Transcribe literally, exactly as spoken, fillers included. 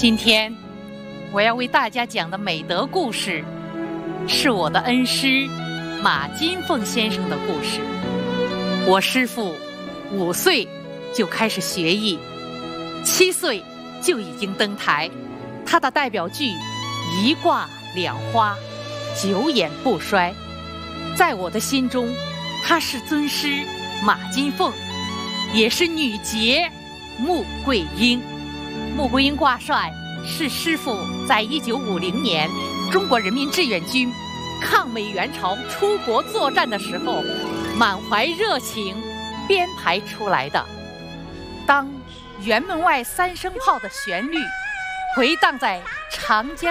今天我要为大家讲的美德故事，是我的恩师马金凤先生的故事。我师父五岁就开始学艺，七岁就已经登台。他的代表剧一挂两花，久演不衰。在我的心中，他是尊师马金凤，也是女杰穆桂英。穆桂英挂帅是师父在一九五零年中国人民志愿军抗美援朝出国作战的时候，满怀热情编排出来的。当辕门外三声炮的旋律回荡在长江